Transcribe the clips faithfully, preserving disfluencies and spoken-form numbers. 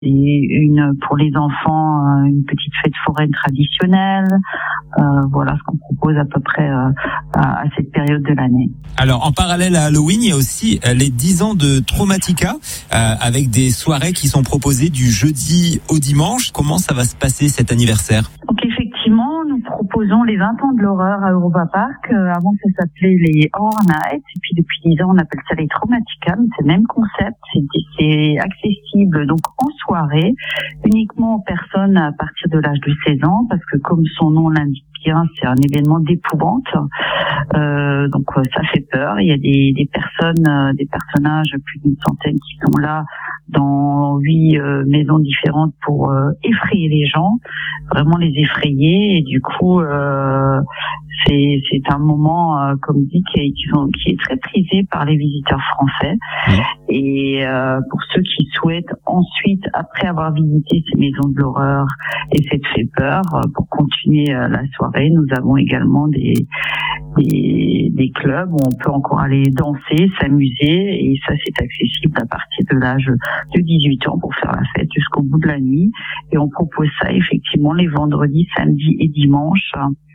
Et une pour les enfants, une petite fête foraine traditionnelle. Euh, voilà ce qu'on propose à peu près euh, à, à cette période de l'année. Alors en parallèle à Halloween, il y a aussi les dix ans de Traumatica euh, avec des soirées qui sont proposées du jeudi au dimanche. Comment ça va se passer cet anniversaire ? Donc effectivement, nous proposons les vingt ans de l'horreur à Europa Park. Euh, avant, ça s'appelait les Horror Nights. Et puis depuis dix ans, on appelle ça les Traumatica. Mais c'est le même concept. C'est, c'est accessible donc en soirée, uniquement aux personnes à partir de l'âge de seize ans, parce que comme son nom l'indique bien, c'est un événement d'épouvante. Euh, donc ça fait peur. Il y a des, des personnes, euh, des personnages, plus d'une centaine qui sont là dans huit euh, maisons différentes pour euh, effrayer les gens, vraiment les effrayer. Et du coup, euh, c'est, c'est un moment, euh, comme dit, qui est, qui, sont, qui est très prisé par les visiteurs français. Mmh. Et euh, pour ceux qui souhaitent ensuite, après avoir visité ces maisons de l'horreur et cette fait peur, euh, pour continuer euh, la soirée, nous avons également des, des, des clubs où on peut encore aller danser, s'amuser, et ça c'est accessible à partir de l'âge de dix-huit ans pour faire la fête jusqu'au bout de la nuit. Et on propose ça effectivement les vendredis, samedis et dimanches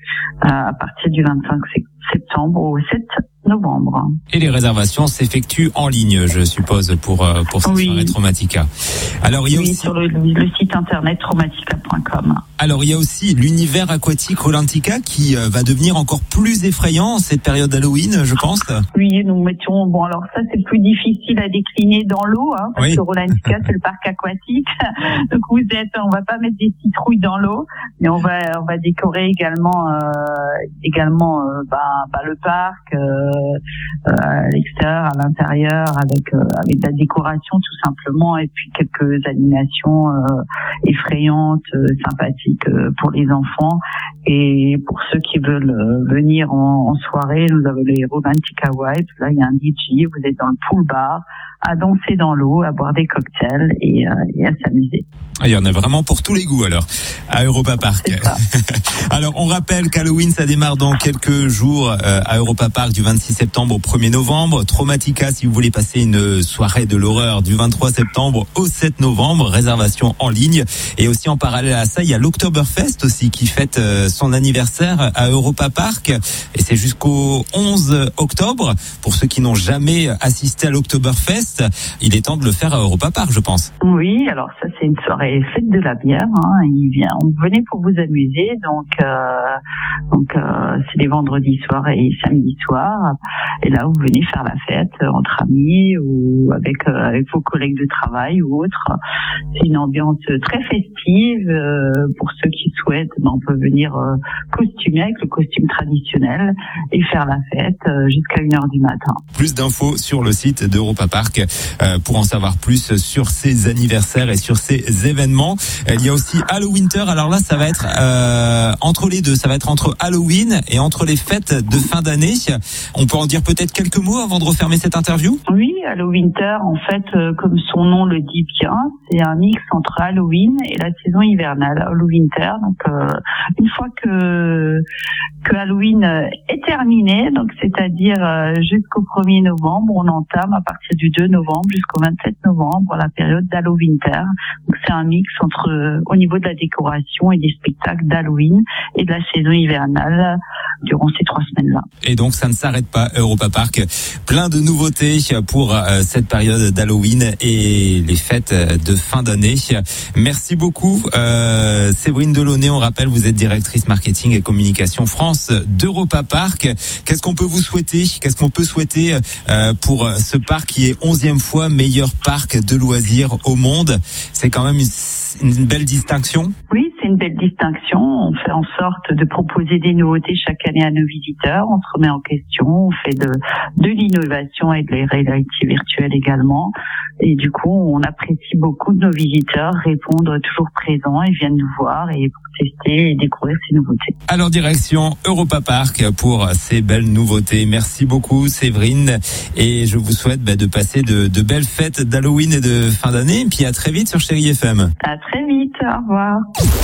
à partir du vingt-cinq septembre au sept novembre. Et les réservations s'effectuent en ligne, je suppose, pour pour cette oui. soirée Traumatica. Alors il y a oui, aussi sur le, le site internet traumatica point com. Alors il y a aussi l'univers aquatique Rolantica qui va devenir encore plus effrayant en cette période d'Halloween, je pense. Oui, nous mettions bon alors ça c'est plus difficile à décliner dans l'eau, hein, parce oui. que Rolantica c'est le parc aquatique. Donc vous êtes, on va pas mettre des citrouilles dans l'eau, mais on va on va décorer également euh, également euh, bah, bah le parc. Euh, Euh, à l'extérieur, à l'intérieur, avec euh, avec de la décoration tout simplement, et puis quelques animations euh, effrayantes, euh, sympathiques euh, pour les enfants. Et pour ceux qui veulent euh, venir en, en soirée, nous avons les Romantica Wipes. Là, il y a un D J, vous êtes dans le pool bar, à danser dans l'eau, à boire des cocktails et, euh, et à s'amuser. Il y en a vraiment pour tous les goûts alors, à Europa Park. Alors on rappelle qu'Halloween ça démarre dans quelques jours euh, à Europa Park du vingt-six septembre au premier novembre. Traumatica si vous voulez passer une soirée de l'horreur du vingt-trois septembre au sept novembre, réservation en ligne. Et aussi en parallèle à ça, il y a l'Oktoberfest aussi qui fête euh, son anniversaire à Europa Park. Et c'est jusqu'au onze octobre. Pour ceux qui n'ont jamais assisté à l'Oktoberfest, il est temps de le faire à Europa Park, je pense. Oui, alors ça c'est une soirée fête de la bière. Hein. Il vient, on venait pour vous amuser, donc euh, donc euh, c'est les vendredis soirs et samedi soir. Et là, vous venez faire la fête entre amis ou avec euh, avec vos collègues de travail ou autres. C'est une ambiance très festive. Euh, pour ceux qui souhaitent, ben, on peut venir euh, costumé avec le costume traditionnel et faire la fête euh, jusqu'à une heure du matin. Plus d'infos sur le site d'Europa Park euh, pour en savoir plus sur ces anniversaires et sur ces événements. Il y a aussi Hallowinter. Alors là, ça va être euh, entre les deux. Ça va être entre Halloween et entre les fêtes de fin d'année. On peut en dire peut-être quelques mots avant de refermer cette interview ? Oui, Hallowinter, en fait, euh, comme son nom le dit bien, c'est un mix entre Halloween et la saison hivernale. Hallowinter, donc euh, une fois que que Halloween est terminé, donc c'est-à-dire euh, jusqu'au premier novembre, on entame à partir du deux novembre jusqu'au vingt-sept novembre la période d'Hallowinter. Donc c'est un mix entre euh, au niveau de la décoration et des spectacles d'Halloween et de la saison hivernale durant ces trois semaines-là. Et donc ça ne s'arrête pas, Europa Park. Plein de nouveautés pour euh, cette période d'Halloween et les fêtes de fin d'année. Merci beaucoup, euh, Séverine Delaunay. On rappelle, vous êtes directrice marketing et communication France d'Europa Park. Qu'est-ce qu'on peut vous souhaiter ? Qu'est-ce qu'on peut souhaiter euh, pour ce parc qui est onzième fois meilleur parc de loisirs au monde ? C'est quand même une, une belle distinction. Oui, c'est une belle distinction. On fait en sorte de proposer des nouveautés chaque année à nos visiteurs. On se remet en question. On fait de, de l'innovation et de la réalité virtuelle également. Et du coup, on apprécie beaucoup de nos visiteurs répondre toujours présents et viennent nous voir et pour tester et découvrir ces nouveautés. Alors direction Europa Park pour ces belles nouveautés. Merci beaucoup Séverine et je vous souhaite bah, de passer de, de belles fêtes d'Halloween et de fin d'année. Et puis à très vite sur Chérie F M. À très vite, au revoir.